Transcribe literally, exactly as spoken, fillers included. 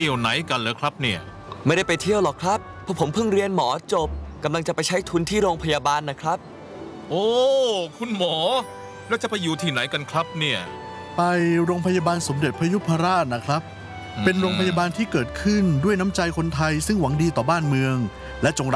เที่ยวไหนกันเหรอครับเนี่ยไม่ได้ไปเที่ยวหรอกครับเพราะผมเพิ่งเรียนหมอจบกำลังจะไปใช้ทุนที่โรงพยาบาลนะครับโอ้คุณหมอแล้วจะไปอยู่ที่ไหนกันครับเนี่ยไปโรงพยาบาลสมเด็จพระยุพราชนะครับเป็นโรงพยาบาลที่เกิดขึ้นด้วยน้ำใจคนไทยซึ่งหวังดีต่อบ้านเมืองและจงรัก